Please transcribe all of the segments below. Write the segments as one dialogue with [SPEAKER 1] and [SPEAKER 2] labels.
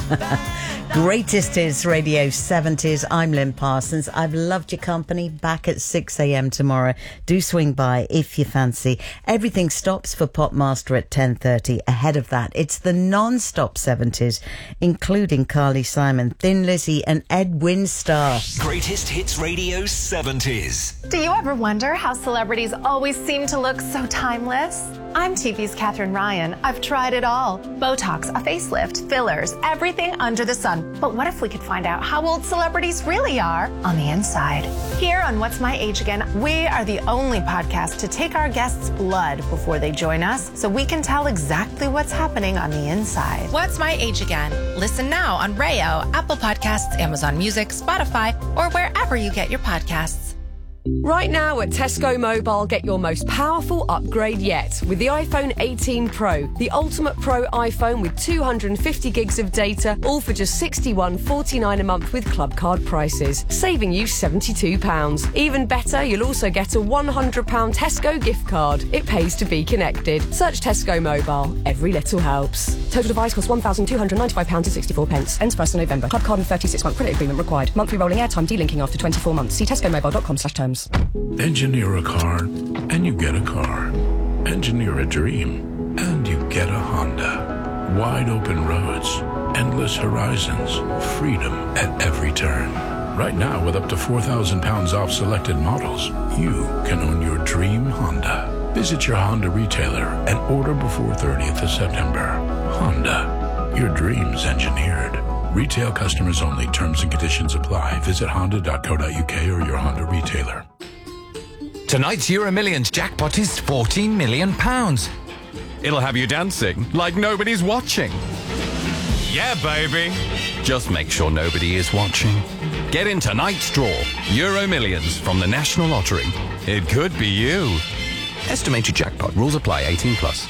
[SPEAKER 1] Greatest Hits Radio 70s. I'm Lynn Parsons. I've loved your company. Back at 6 a.m. tomorrow. Do swing by if you fancy. Everything stops for Popmaster at 10:30. Ahead of that, it's the non-stop 70s, including Carly Simon, Thin Lizzy and Ed Winstar.
[SPEAKER 2] Greatest Hits Radio 70s.
[SPEAKER 3] Do you ever wonder how celebrities always seem to look so timeless? I'm TV's Katherine Ryan. I've tried it all. Botox, a facelift, fillers, everything under the sun. But what if we could find out how old celebrities really are on the inside? Here on What's My Age Again, we are the only podcast to take our guests' blood before they join us so we can tell exactly what's happening on the inside.
[SPEAKER 4] What's My Age Again? Listen now on Rayo, Apple Podcasts, Amazon Music, Spotify, or wherever you get your podcasts.
[SPEAKER 5] Right now at Tesco Mobile, get your most powerful upgrade yet with the iPhone 18 Pro, the ultimate Pro iPhone with 250 gigs of data, all for just $61.49 a month with club card prices, saving you £72. Even better, you'll also get a £100 Tesco gift card. It pays to be connected. Search Tesco Mobile. Every little helps. Total device costs £1,295.64. Ends 1st of November. Club card and 36-month credit agreement required. Monthly rolling airtime delinking after 24 months. See tescomobile.com/terms.
[SPEAKER 6] Engineer a car and you get a car. Engineer a dream and you get a Honda. Wide open roads, endless horizons, freedom at every turn. Right now, with up to £4,000 off selected models, you can own your dream Honda. Visit your Honda retailer and order before 30th of September. Honda, your dreams engineered. Retail customers only. Terms and conditions apply. Visit honda.co.uk or your Honda retailer.
[SPEAKER 7] Tonight's Euro Millions jackpot is £14 million. It'll have you dancing like nobody's watching. Yeah, baby. Just make sure nobody is watching. Get in tonight's draw. Euro Millions from the National Lottery. It could be you. Estimated jackpot. Rules apply. 18 plus.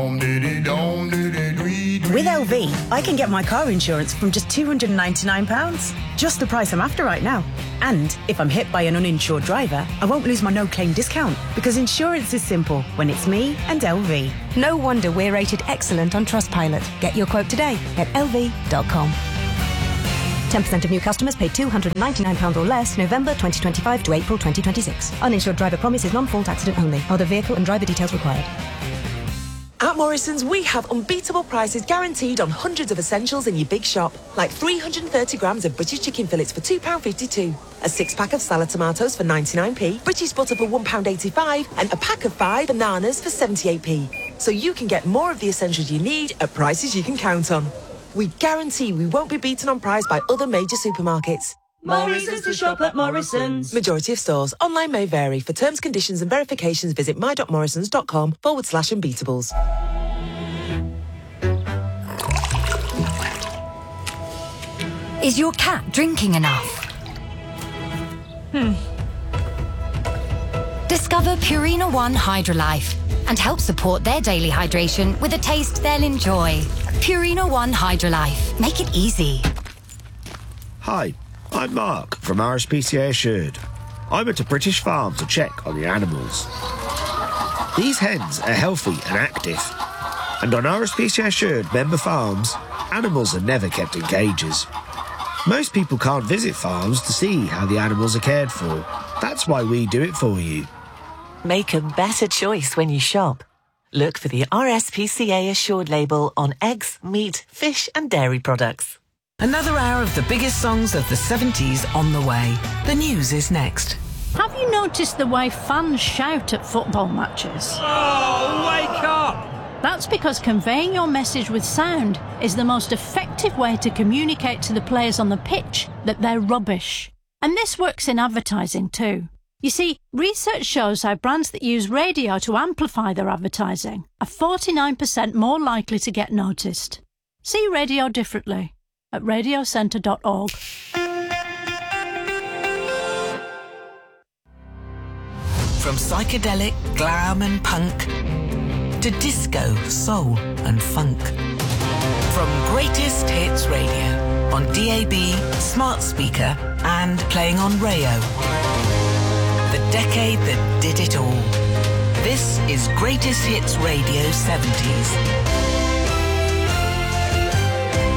[SPEAKER 8] With LV, I can get my car insurance from just £299. Just the price I'm after right now. And if I'm hit by an uninsured driver, I won't lose my no-claim discount because insurance is simple when it's me and LV.
[SPEAKER 9] No wonder we're rated excellent on Trustpilot. Get your quote today at lv.com. 10% of new customers paid £299 or less November 2025 to April 2026. Uninsured driver promise is non-fault accident only. Other vehicle and driver details required.
[SPEAKER 10] At Morrison's, we have unbeatable prices guaranteed on hundreds of essentials in your big shop, like 330 grams of British chicken fillets for £2.52, a 6-pack of salad tomatoes for 99p, British butter for £1.85, and a pack of 5 bananas for 78p. So you can get more of the essentials you need at prices you can count on. We guarantee we won't be beaten on price by other major supermarkets.
[SPEAKER 11] Morrison's to shop at Morrison's.
[SPEAKER 10] Majority of stores. Online may vary. For terms, conditions and verifications, visit my.morrisons.com/unbeatables.
[SPEAKER 12] Is your cat drinking enough? Discover Purina One Hydrolife and help support their daily hydration with a taste they'll enjoy. Purina One Hydrolife. Make it easy.
[SPEAKER 13] Hi, I'm Mark from RSPCA Assured. I went to British Farm to check on the animals. These hens are healthy and active. And on RSPCA Assured member farms, animals are never kept in cages. Most people can't visit farms to see how the animals are cared for. That's why we do it for you.
[SPEAKER 14] Make a better choice when you shop. Look for the RSPCA Assured label on eggs, meat, fish and dairy products.
[SPEAKER 15] Another hour of the biggest songs of the 70s on the way. The news is next.
[SPEAKER 16] Have you noticed the way fans shout at football matches?
[SPEAKER 17] Oh, wake up!
[SPEAKER 16] That's because conveying your message with sound is the most effective way to communicate to the players on the pitch that they're rubbish. And this works in advertising too. You see, research shows how brands that use radio to amplify their advertising are 49% more likely to get noticed. See radio differently at radiocentre.org.
[SPEAKER 15] From psychedelic, glam and punk to disco, soul and funk. From Greatest Hits Radio on DAB, smart speaker and playing on Rayo. The decade that did it all. This is Greatest Hits Radio 70s.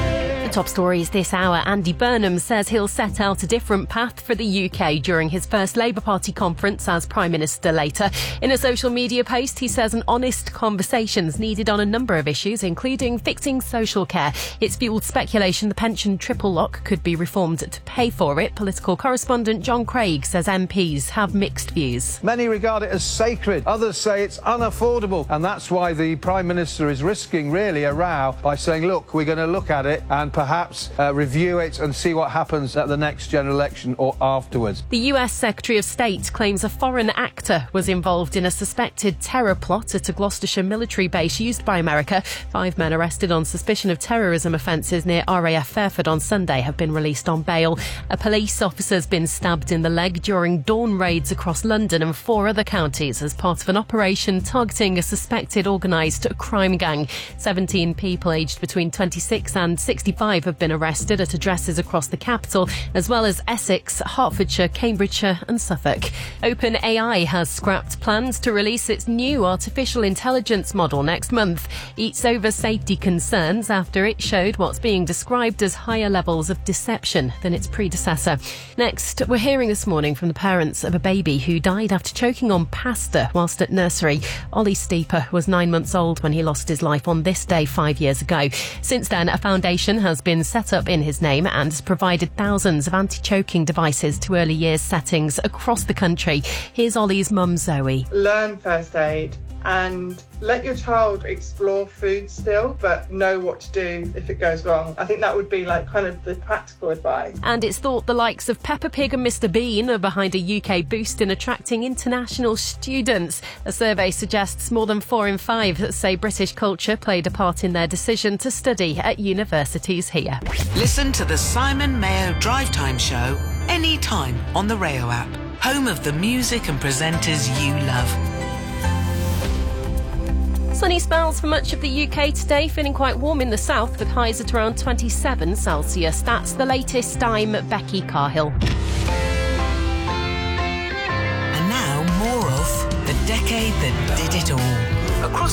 [SPEAKER 18] Top stories this hour. Andy Burnham says he'll set out a different path for the UK during his first Labour Party conference as Prime Minister later. In a social media post, he says an honest conversation's needed on a number of issues, including fixing social care. It's fuelled speculation the pension triple lock could be reformed to pay for it. Political correspondent John Craig says MPs have mixed views.
[SPEAKER 19] Many regard it as sacred. Others say it's unaffordable. And that's why the Prime Minister is risking really a row by saying, look, we're going to look at it and perhaps review it and see what happens at the next general election or afterwards.
[SPEAKER 18] The US Secretary of State claims a foreign actor was involved in a suspected terror plot at a Gloucestershire military base used by America. 5 men arrested on suspicion of terrorism offences near RAF Fairford on Sunday have been released on bail. A police officer's been stabbed in the leg during dawn raids across London and 4 other counties as part of an operation targeting a suspected organised crime gang. 17 people aged between 26 and 65 have been arrested at addresses across the capital, as well as Essex, Hertfordshire, Cambridgeshire and Suffolk. OpenAI has scrapped plans to release its new artificial intelligence model next month. It's over safety concerns after it showed what's being described as higher levels of deception than its predecessor. Next, we're hearing this morning from the parents of a baby who died after choking on pasta whilst at nursery. Ollie Steeper was 9 months old when he lost his life on this day 5 years ago. Since then, a foundation has been set up in his name and has provided thousands of anti-choking devices to early years settings across the country. Here's Ollie's mum, Zoe.
[SPEAKER 20] Learn first aid and let your child explore food still, but know what to do if it goes wrong. I think that would be like kind of the practical advice.
[SPEAKER 18] And it's thought the likes of Peppa Pig and Mr Bean are behind a UK boost in attracting international students. A survey suggests more than 4 in 5 say British culture played a part in their decision to study at universities here.
[SPEAKER 15] Listen to the Simon Mayo Drive Time Show anytime on the Rayo app, home of the music and presenters you love.
[SPEAKER 18] Sunny spells for much of the UK today, feeling quite warm in the south with highs at around 27 Celsius. That's the latest. I'm Becky Carhill.
[SPEAKER 15] And now more of The Decade That Did It All. Across